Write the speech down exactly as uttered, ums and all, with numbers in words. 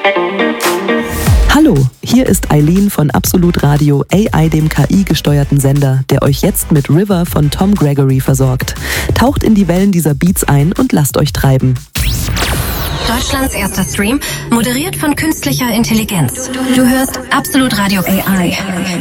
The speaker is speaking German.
Hallo, hier ist Eileen von Absolut Radio, A I, dem K I-gesteuerten Sender, der euch jetzt mit River von Tom Gregory versorgt. Taucht in die Wellen dieser Beats ein und lasst euch treiben. Deutschlands erster Stream, moderiert von künstlicher Intelligenz. Du hörst Absolut Radio A I.